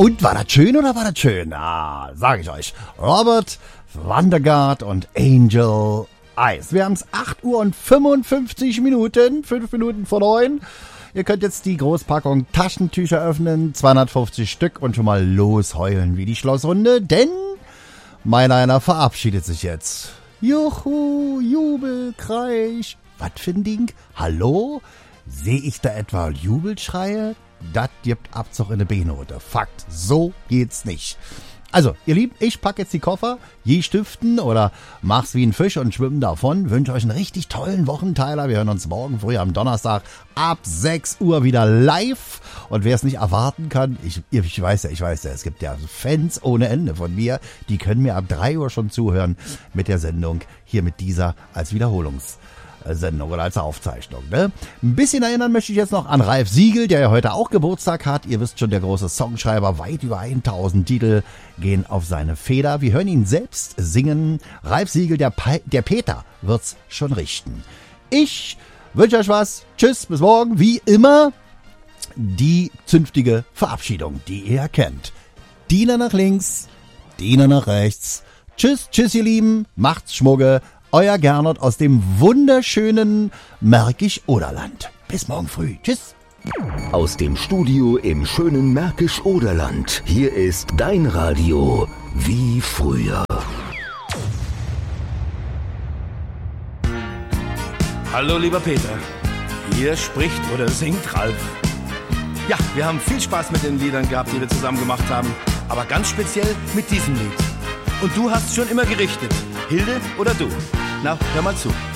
Und war das schön oder war das schön? Ah, sag ich euch. Robert Vandergaard und Angel Eyes. Wir haben es 8 Uhr und 55 Minuten, 5 Minuten vor 9. Ihr könnt jetzt die Großpackung Taschentücher öffnen, 250 Stück und schon mal losheulen wie die Schlossrunde, denn mein einer verabschiedet sich jetzt. Juhu, Jubelkreis. Was für ein Ding? Hallo? Sehe ich da etwa Jubelschreie? Das gibt Abzug in eine B-Note. Fakt, so geht's nicht. Also, ihr Lieben, ich packe jetzt die Koffer, je stiften oder mach's wie ein Fisch und schwimmen davon. Wünsche euch einen richtig tollen Wochenteiler. Wir hören uns morgen früh am Donnerstag ab 6 Uhr wieder live. Und wer es nicht erwarten kann, ich weiß ja, es gibt ja Fans ohne Ende von mir, die können mir ab 3 Uhr schon zuhören mit der Sendung, hier mit dieser als Wiederholungssendung oder als Aufzeichnung. Ne? Ein bisschen erinnern möchte ich jetzt noch an Ralf Siegel, der ja heute auch Geburtstag hat. Ihr wisst schon, der große Songschreiber, weit über 1000 Titel gehen auf seine Feder. Wir hören ihn selbst singen. Ralf Siegel, der Peter, wird's schon richten. Ich wünsche euch was. Tschüss, bis morgen. Wie immer die zünftige Verabschiedung, die ihr kennt. Diener nach links, Diener nach rechts. Tschüss, ihr Lieben. Macht's Schmugge. Euer Gernot aus dem wunderschönen Märkisch-Oderland. Bis morgen früh. Tschüss. Aus dem Studio im schönen Märkisch-Oderland. Hier ist dein Radio wie früher. Hallo lieber Peter, hier spricht oder singt Ralf. Ja, wir haben viel Spaß mit den Liedern gehabt, die wir zusammen gemacht haben, aber ganz speziell mit diesem Lied. Und du hast schon immer gerichtet, Hilde oder du? Na, hör mal zu.